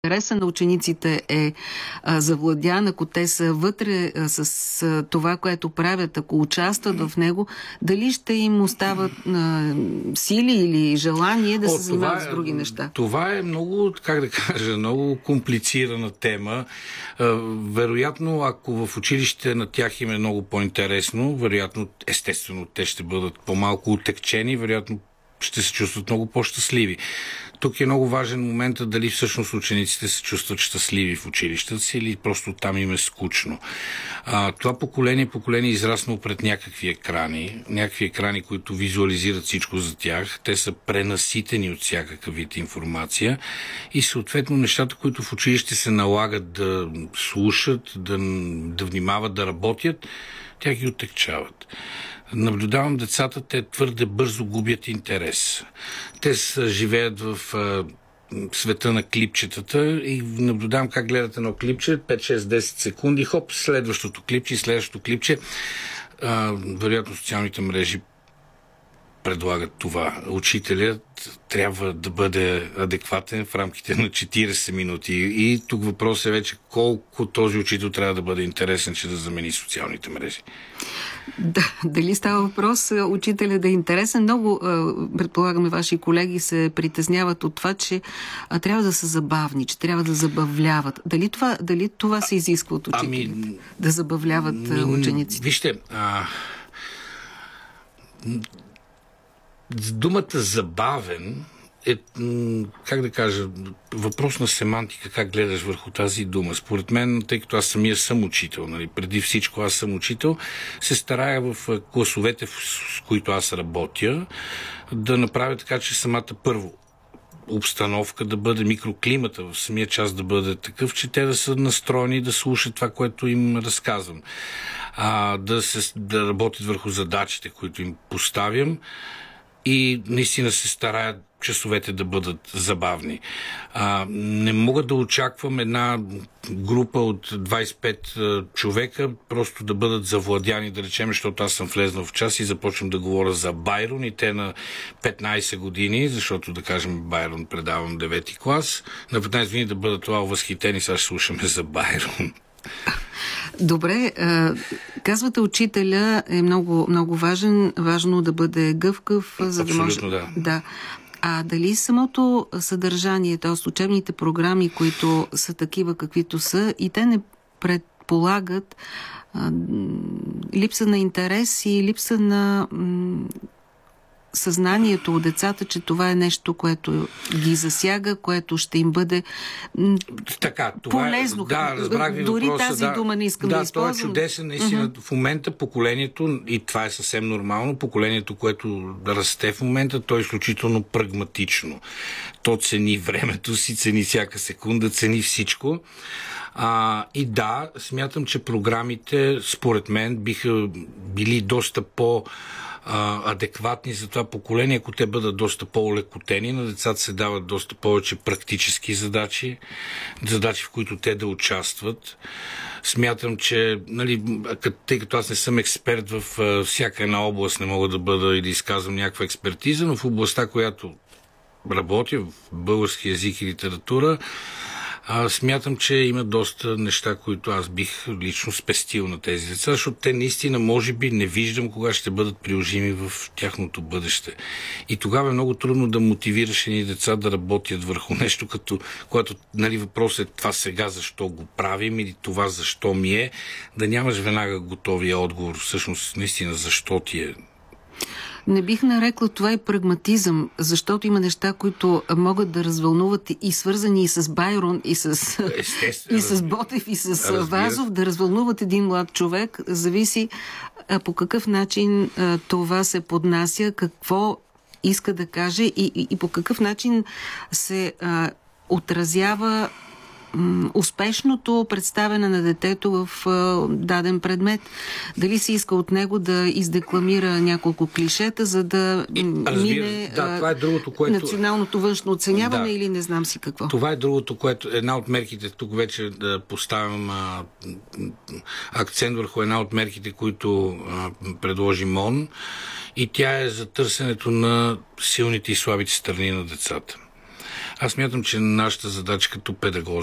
интереса на учениците е завладян, ако те са вътре с това, което правят, ако участват в него, дали ще им остават сили или желание да се занимават с други неща? Това е много, как да кажа, много комплицирана тема. Вероятно, ако в училище на тях им е много по-интересно, вероятно, естествено, те ще бъдат по-малко отекчени, вероятно ще се чувстват много по-щастливи. Тук е много важен момент дали всъщност учениците се чувстват щастливи в училищата си или просто там им е скучно. Това поколение израснало пред някакви екрани, които визуализират всичко за тях. Те са пренаситени от всякакъв вид информация и съответно нещата, които в училище се налагат да слушат, да внимават, да работят, тя ги отекчават. Наблюдавам децата, те твърде бързо губят интерес. Те живеят в света на клипчетата и наблюдавам как гледат едно клипче, 5-6-10 секунди, хоп, следващото клипче. Вероятно социалните мрежи предлагат това. Учителят трябва да бъде адекватен в рамките на 40 минути. И тук въпрос е вече колко този учител трябва да бъде интересен, че да замени социалните мрежи. Да, дали става въпрос учителя да е интересен? Много, предполагаме, ваши колеги се притесняват от това, че трябва да са забавни, че трябва да забавляват. Дали това се изисква от учителите? Да забавляват учениците? Вижте, думата забавен е, как да кажа, въпрос на семантика, как гледаш върху тази дума. Според мен, тъй като аз самия съм учител, преди всичко аз съм учител, се старая в класовете, с които аз работя, да направя така, че самата първо обстановка да бъде, микроклимата в самия час да бъде такъв, че те да са настроени да слушат това, което им разказвам. Да работят върху задачите, които им поставям и наистина се стараят часовете да бъдат забавни. Не мога да очаквам една група от 25 човека просто да бъдат завладяни, да речем, защото аз съм влезнал в час и започвам да говоря за Байрон и те на 15 години, защото, да кажем, Байрон предавам 9-ти клас, на 15 години да бъдат това възхитени, сега ще слушаме за Байрон. Добре, казвате, учителя е много, много важен, важно да бъде гъвкав, за да може... Да. А дали самото съдържание, т.е. учебните програми, които са такива каквито са, и те не предполагат липса на интерес и липса на съзнанието от децата, че това е нещо, което ги засяга, което ще им бъде полезно. Разбрах ви дори въпроса, тази дума не искам да използвам. Да, това е чудесен. Наистина, в момента поколението, и това е съвсем нормално, поколението, което расте в момента, то е изключително прагматично. То цени времето си, цени всяка секунда, цени всичко. И да, смятам, че програмите, според мен, биха били доста адекватни за това поколение, ако те бъдат доста по-олекотени. На децата се дават доста повече практически задачи, в които те да участват. Смятам, че, тъй като аз не съм експерт в всяка една област, не мога да бъда и да изказвам някаква експертиза, но в областта, която работя, в български език и литература, смятам, че има доста неща, които аз бих лично спестил на тези деца, защото те наистина, може би, не виждам кога ще бъдат приложими в тяхното бъдеще. И тогава е много трудно да мотивираш едни деца да работят върху нещо, когато въпросът е това сега защо го правим или това защо ми е, да нямаш веднага готовия отговор, всъщност наистина защо ти е. Не бих нарекла това и прагматизъм, защото има неща, които могат да развълнуват и свързани и с Байрон, и с Ботев, и с Вазов, да развълнуват един млад човек. Зависи по какъв начин това се поднася, какво иска да каже и по какъв начин се отразява успешното представяне на детето в даден предмет. Дали се иска от него да издекламира няколко клишета, за да мине това е другото, което... националното външно оценяване или не знам си какво. Това е другото, което една от мерките, тук вече да поставям акцент върху една от мерките, които предложи МОН, и тя е за търсенето на силните и слабите страни на децата. Аз смятам, че нашата задача като педагози